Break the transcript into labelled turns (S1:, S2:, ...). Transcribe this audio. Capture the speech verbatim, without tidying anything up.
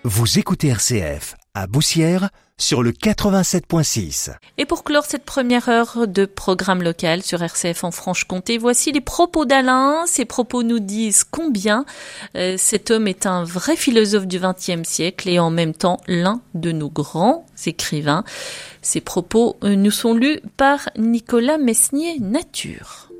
S1: Vous écoutez R C F à Boussières sur le quatre-vingt-sept point six.
S2: Et pour clore cette première heure de programme local sur R C F en Franche-Comté, voici les propos d'Alain. Ces propos nous disent combien euh, cet homme est un vrai philosophe du vingtième siècle et en même temps l'un de nos grands écrivains. Ces propos euh, nous sont lus par Nicolas Mesnier-Nature.